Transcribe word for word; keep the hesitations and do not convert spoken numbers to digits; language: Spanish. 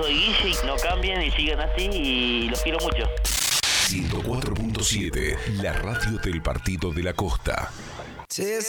soy Guille y no cambien y sigan así y los quiero mucho. ciento cuatro punto siete, la radio del Partido de la Costa.